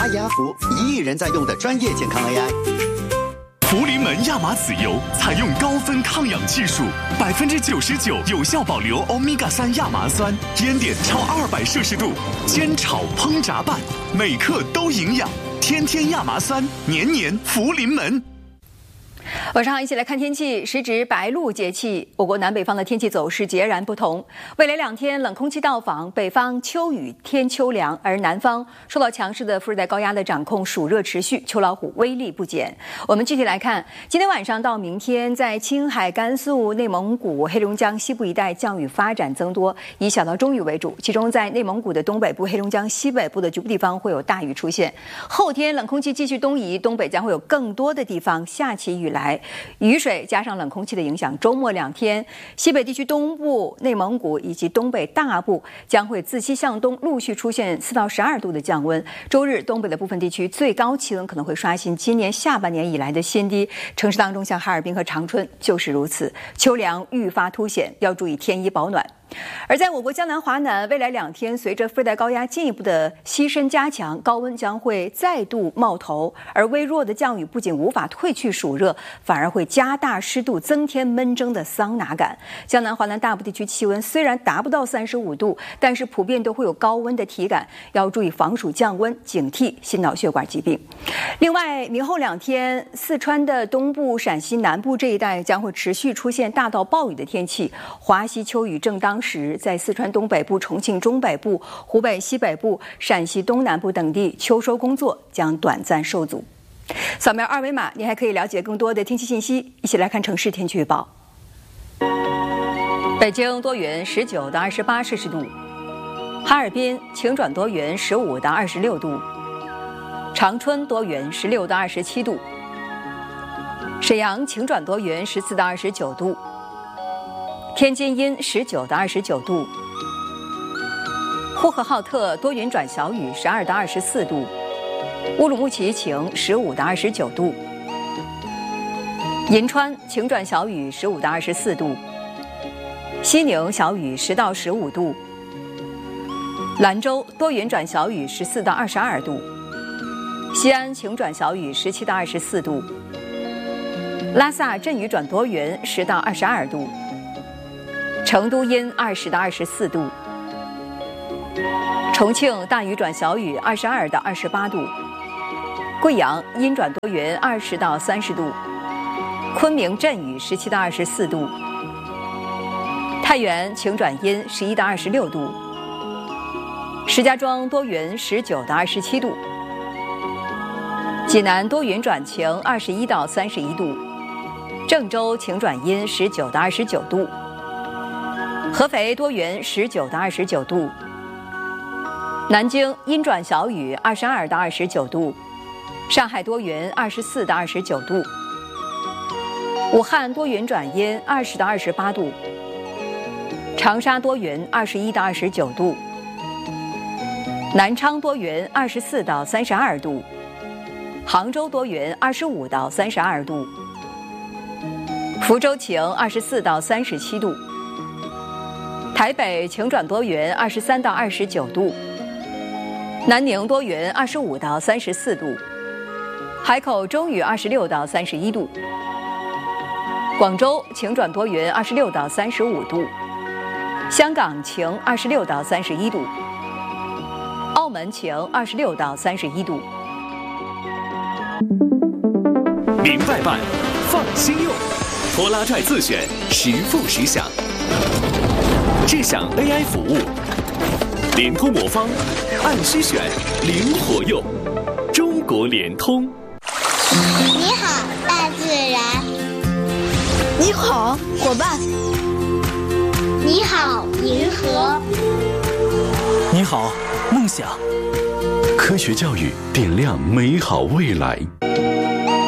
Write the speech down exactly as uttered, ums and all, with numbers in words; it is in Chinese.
雅福，一亿人在用的专业健康 A I。 福临门亚麻籽油采用高分抗氧技术，百分之九十九有效保留欧米伽三亚麻酸，烟点超二百摄氏度，煎炒烹炸拌，每克都营养。天天亚麻酸，年年福临门。 晚上好，一起来看天气。时值白露节气，我国南北方的天气走势截然不同。未来两天冷空气到访，北方秋雨天秋凉，而南方受到强势的副热带高压的掌控，暑热持续，秋老虎威力不减。我们具体来看，今天晚上到明天，在青海、甘肃、内蒙古、黑龙江西部一带降雨发展增多，以小到中雨为主，其中在内蒙古的东北部、黑龙江西北部的局部地方会有大雨出现。后天冷空气继续东移，东北将会有更多的地方下起雨来。雨水加上冷空气的影响，周末两天，西北地区东部、内蒙古以及东北大部将会自西向东陆续出现四到十二度的降温。周日，东北的部分地区最高气温可能会刷新今年下半年以来的新低。城市当中，像哈尔滨和长春就是如此，秋凉愈发凸显，要注意添衣保暖。而在我国江南、华南，未来两天随着副热带高压进一步的西伸加强，高温将会再度冒头，而微弱的降雨不仅无法退去暑热，反而会加大湿度，增添闷蒸的桑拿感。江南、华南大部地区气温虽然达不到三十五度，但是普遍都会有高温的体感，要注意防暑降温，警惕心脑血管疾病。另外，明后两天，四川的东部、陕西南部这一带将会持续出现大到暴雨的天气，华西秋雨正当时，在四川东北部、重庆中北部、湖北西北部、陕西东南部等地，秋收工作将短暂受阻。扫描二维码，您还可以了解更多的天气信息。一起来看城市天气预报。北京多云，十九到二十八摄氏度；哈尔滨晴转多云，十五到二十六度；长春多云，十六到二十七度；沈阳晴转多云，十四到二十九度。天津阴十九到二十九度，呼和浩特多云转小雨十二到二十四度，乌鲁木齐晴十五到二十九度，银川晴转小雨十五到二十四度，西宁小雨十到十五度，兰州多云转小雨十四到二十二度，西安晴转小雨十七到二十四度，拉萨阵雨转多云十到二十二度。成都阴二十到二十四度，重庆大雨转小雨二十二到二十八度，贵阳阴转多云二十到三十度，昆明阵雨十七到二十四度，太原晴转阴十一到二十六度，石家庄多云十九到二十七度，济南多云转晴二十一到三十一度，郑州晴转阴十九到二十九度。合肥多云十九到二十九度，南京阴转小雨二十二到二十九度，上海多云二十四到二十九度，武汉多云转阴二十到二十八度，长沙多云二十一到二十九度，南昌多云二十四到三十二度，杭州多云二十五到三十二度，福州晴二十四到三十七度。台北晴转多云，二十三到二十九度；南宁多云，二十五到三十四度；海口中雨，二十六到三十一度；广州晴转多云，二十六到三十五度；香港晴，二十六到三十一度；澳门晴，二十六到三十一度。 明白办，放心用，拖拉拽自选，实付实享。智享 A I 服务，联通魔方，按需选，灵活用。中国联通。 你好，大自然。 你好，伙伴。 你好，银河。 你好，梦想。科学教育点亮美好未来。